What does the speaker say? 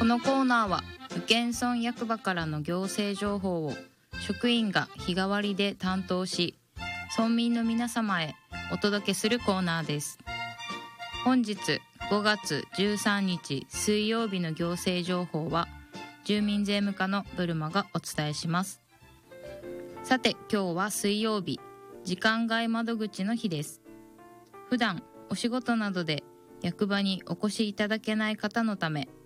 このコーナーは宇検村役場からの行政情報を職員が日替わりで担当し、村民の皆様へお届けするコーナーです。本日5月13日水曜日の行政情報は住民税務課のブルマがお伝えします。さて、今日は水曜日、時間外窓口の日です。普段お仕事などで役場にお越しいただけない方のため、